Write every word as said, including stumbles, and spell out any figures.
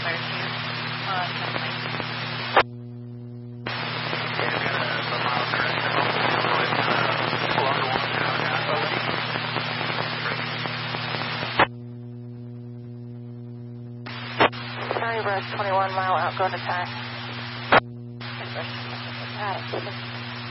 fire two. Uh, Charlie Rush, twenty-one mile outgoing attack. Got it.